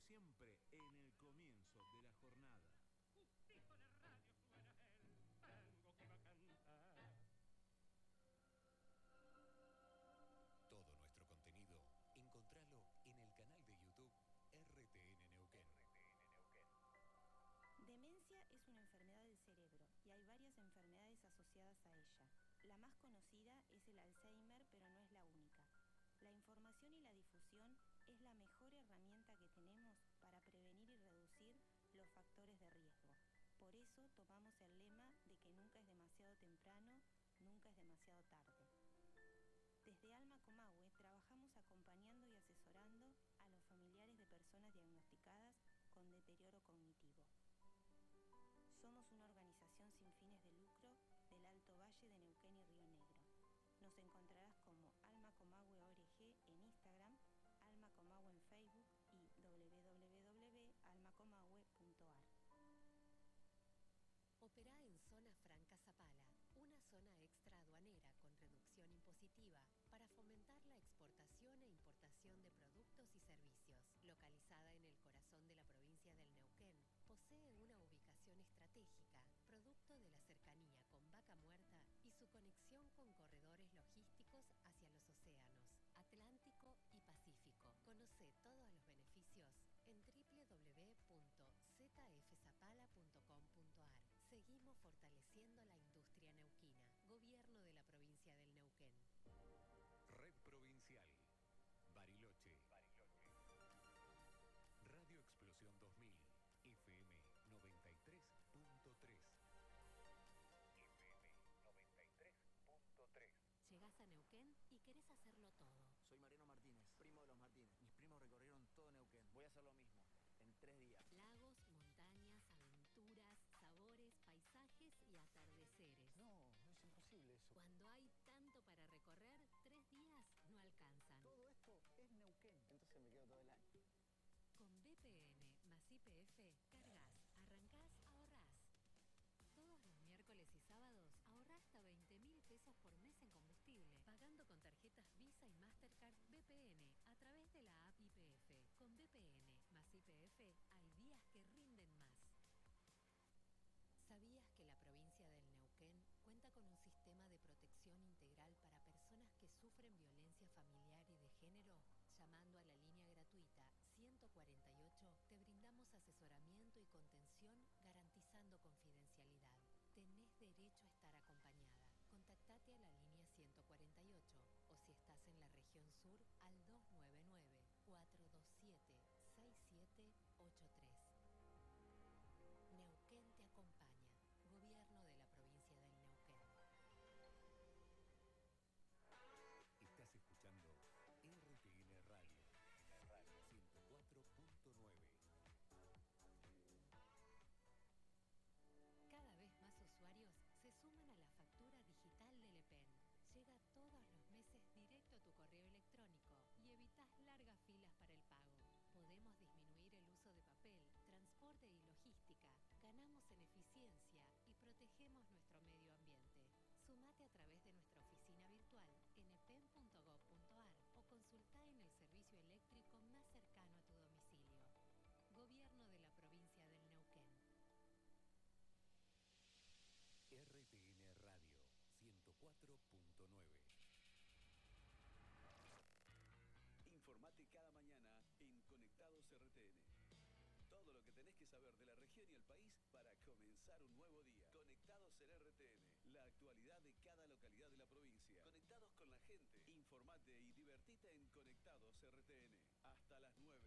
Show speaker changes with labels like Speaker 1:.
Speaker 1: siempre en el comienzo de la jornada.
Speaker 2: Un pico de radio suena el tango que va a cantar.
Speaker 3: Todo nuestro contenido, encontralo en el canal de YouTube RTN Neuquén.
Speaker 4: Demencia es una enfermedad del cerebro y hay varias enfermedades asociadas a ella. La más conocida es el Alzheimer, pero no es la única. La información y la difusión es la mejor herramienta que tenemos para prevenir y reducir los factores de riesgo. Por eso tomamos el lema de que nunca es demasiado temprano, nunca es demasiado tarde. Desde Alma Comahue trabajamos acompañando y asesorando a los familiares de personas diagnosticadas con deterioro cognitivo. Somos una organización sin fines de lucro del Alto Valle de Neuquén y Río Negro. Nos encontrarás como Alma Comahue ORG en Instagram, Alma Comahue en Facebook y www.almacomahue.ar.
Speaker 5: Operá en Zona Franca Zapala, una zona extra aduanera con reducción impositiva para fomentar la exportación e importación de productos y servicios. Localizada en el corazón de la provincia del Neuquén, posee una ubicación estratégica, producto de la cercanía con Vaca Muerta y su conexión con corredores logísticos hacia los océanos, Atlántico y Pacífico. Conoce todos los beneficios en www.zfzapala.com.ar. Seguimos fortaleciendo la industria neuquina. Gobierno de la provincia del Neuquén.
Speaker 3: Red Provincial. Bariloche. Radio Explosión 2000. FM 93.3. FM 93.3.
Speaker 5: Llegás a Neuquén y querés hacerlo todo.
Speaker 6: Soy Mariano Martínez, primo de los Martínez. Mis primos recorrieron todo Neuquén. Voy a hacer lo mismo, en 3 días.
Speaker 5: Lagos, montañas, aventuras, sabores, paisajes y atardeceres.
Speaker 6: No es imposible eso.
Speaker 5: Cuando hay tanto para recorrer, 3 días no alcanzan.
Speaker 6: Todo esto es Neuquén. Entonces me quedo todo el año.
Speaker 5: Con BPN más YPF, cargas, arrancás, ahorrás. Todos los miércoles y sábados ahorrá hasta 20.000 pesos por mes en combustible, pagando con tarjetas Visa y Mastercard BPN a través de la app YPF. Con BPN más YPF hay días que rinden más. ¿Sabías que la provincia del Neuquén cuenta con un sistema de protección integral para personas que sufren violencia familiar y de género? Llamando a la línea gratuita 148, te brindamos asesoramiento y contención garantizando confidencialidad. Tenés derecho a estar acompañada. Contactate a la línea 148 o si estás en la región sur al 299-427-6783. Neuquén te acompaña. Gobierno de la provincia del Neuquén.
Speaker 3: Estás escuchando RTN Radio 104.9.
Speaker 5: Cada vez más usuarios se suman a la factura digital del EPEN. Llega todos los meses directo a tu correo electrónico y evitas largas filas para el pago. Podemos disminuir el uso de papel, transporte y logística. Ganamos en eficiencia y protegemos nuestro medio ambiente. Sumate a través de nuestra oficina virtual en epen.gov.ar o consultá en el servicio eléctrico más cercano a tu domicilio. Gobierno de la provincia del Neuquén.
Speaker 3: RTN Radio 104.9.
Speaker 7: Informate cada mañana en Conectados RTN. Todo lo que tenés que saber de la región y el país para comenzar un nuevo día. Conectados en RTN. La actualidad de cada localidad de la provincia. Conectados con la gente. Informate y divertite en Conectados RTN. Hasta las 9.